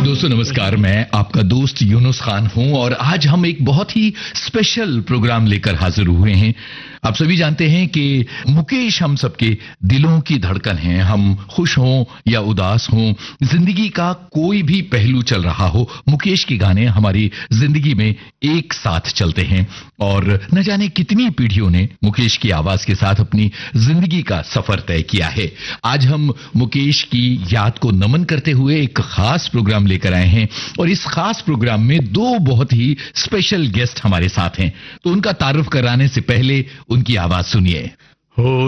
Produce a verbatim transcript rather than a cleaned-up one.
दोस्तों नमस्कार, मैं आपका दोस्त यूनुस खान हूं और आज हम एक बहुत ही स्पेशल प्रोग्राम लेकर हाजिर हुए हैं। आप सभी जानते हैं कि मुकेश हम सबके दिलों की धड़कन हैं। हम खुश हों या उदास हों, जिंदगी का कोई भी पहलू चल रहा हो, मुकेश के गाने हमारी जिंदगी में एक साथ चलते हैं और न जाने कितनी पीढ़ियों ने मुकेश की आवाज के साथ अपनी जिंदगी का सफर तय किया है। आज हम मुकेश की याद को नमन करते हुए एक खास प्रोग्राम लेकर आए हैं और इस खास प्रोग्राम में दो बहुत ही स्पेशल गेस्ट हमारे साथ हैं, तो उनका तारुफ कराने से पहले उनकी आवाज सुनिए। हो